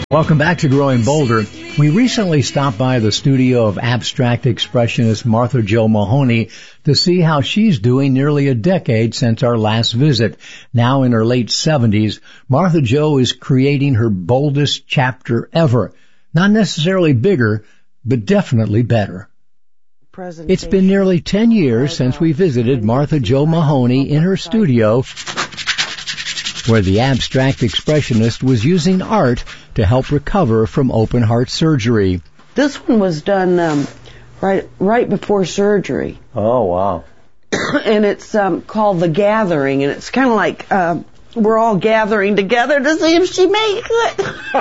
Welcome back to Growing Bolder. We recently stopped by the studio of abstract expressionist Martha Jo Mahoney to see how she's doing nearly a decade since our last visit. Now in her late 70s, Martha Jo is creating her boldest chapter ever. Not necessarily bigger, but definitely better. It's been nearly 10 years since we visited Martha Jo Mahoney in her studio, where the abstract expressionist was using art to help recover from open heart surgery. This one was done right before surgery. Oh, wow. And it's called The Gathering, and it's kind of like we're all gathering together to see if she makes it.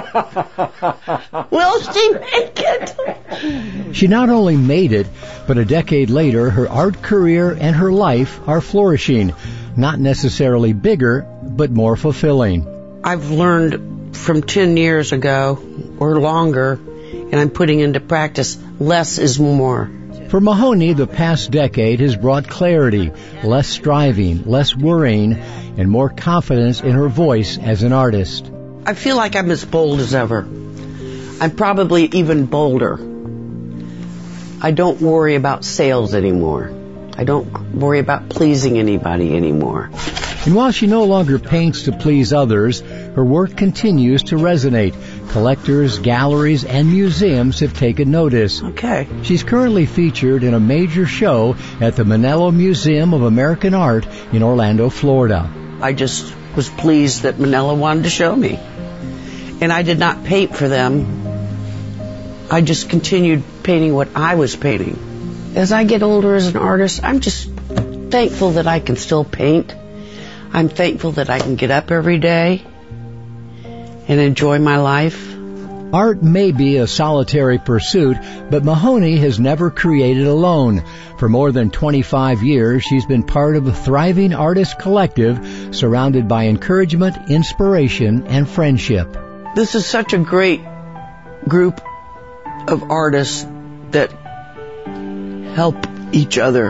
Will she make it? She not only made it, but a decade later, her art career and her life are flourishing. Not necessarily bigger, but more fulfilling. I've learned from 10 years ago or longer, and I'm putting into practice, less is more. For Mahoney, the past decade has brought clarity, less striving, less worrying, and more confidence in her voice as an artist. I feel like I'm as bold as ever. I'm probably even bolder. I don't worry about sales anymore. I don't worry about pleasing anybody anymore. And while she no longer paints to please others, her work continues to resonate. Collectors, galleries, and museums have taken notice. Okay. She's currently featured in a major show at the Manello Museum of American Art in Orlando, Florida. I just was pleased that Manello wanted to show me. And I did not paint for them. I just continued painting what I was painting. As I get older as an artist, I'm just thankful that I can still paint. I'm thankful that I can get up every day and enjoy my life. Art may be a solitary pursuit, but Mahoney has never created alone. For more than 25 years, she's been part of a thriving artist collective surrounded by encouragement, inspiration, and friendship. This is such a great group of artists that help each other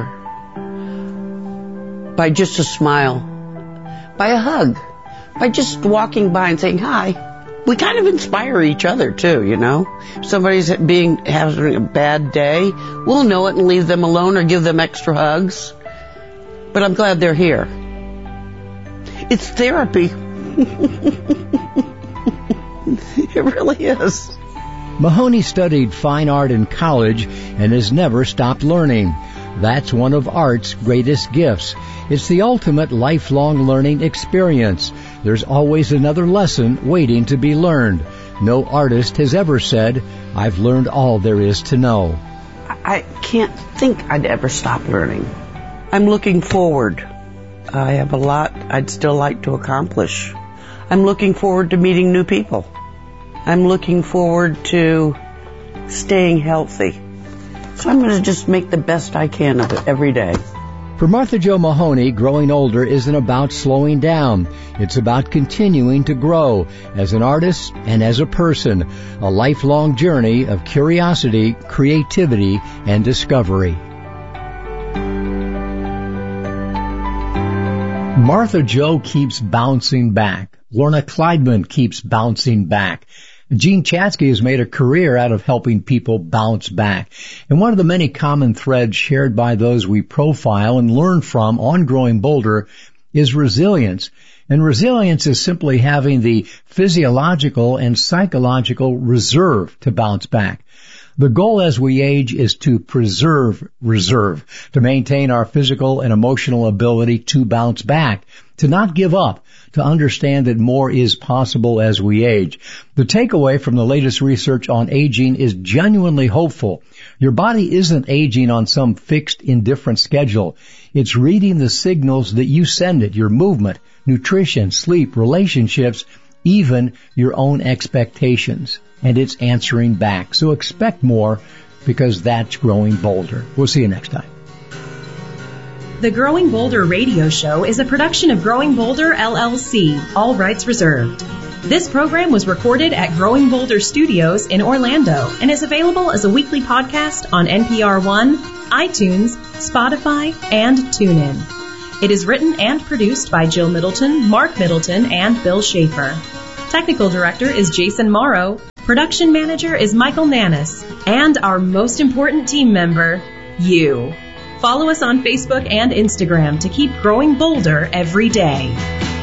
by just a smile, by a hug, by just walking by and saying hi. We kind of inspire each other too, you know. If somebody's having a bad day, we'll know it and leave them alone or give them extra hugs. But I'm glad they're here. It's therapy. It really is. Mahoney studied fine art in college and has never stopped learning. That's one of art's greatest gifts. It's the ultimate lifelong learning experience. There's always another lesson waiting to be learned. No artist has ever said, "I've learned all there is to know." I can't think I'd ever stop learning. I'm looking forward. I have a lot I'd still like to accomplish. I'm looking forward to meeting new people. I'm looking forward to staying healthy. So I'm going to just make the best I can of it every day. For Martha Jo Mahoney, growing older isn't about slowing down. It's about continuing to grow as an artist and as a person, a lifelong journey of curiosity, creativity, and discovery. Martha Jo keeps bouncing back. Lorna Kleidman keeps bouncing back. Gene Chatzky has made a career out of helping people bounce back. And one of the many common threads shared by those we profile and learn from on Growing Bolder is resilience. And resilience is simply having the physiological and psychological reserve to bounce back. The goal as we age is to preserve reserve, to maintain our physical and emotional ability to bounce back, to not give up, to understand that more is possible as we age. The takeaway from the latest research on aging is genuinely hopeful. Your body isn't aging on some fixed, indifferent schedule. It's reading the signals that you send it, your movement, nutrition, sleep, relationships, even your own expectations. And it's answering back. So expect more, because that's Growing Bolder. We'll see you next time. The Growing Bolder radio show is a production of Growing Bolder, LLC, all rights reserved. This program was recorded at Growing Bolder Studios in Orlando and is available as a weekly podcast on NPR One, iTunes, Spotify, and TuneIn. It is written and produced by Jill Middleton, Mark Middleton, and Bill Schaefer. Technical Director is Jason Morrow. Production Manager is Michael Nannis. And our most important team member, you. Follow us on Facebook and Instagram to keep growing bolder every day.